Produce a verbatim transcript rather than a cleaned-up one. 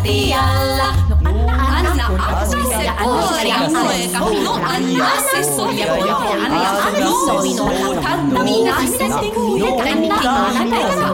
lattialla. Anna se poika poika. No anna se soija poika. Anna se minä sitten kuuletan.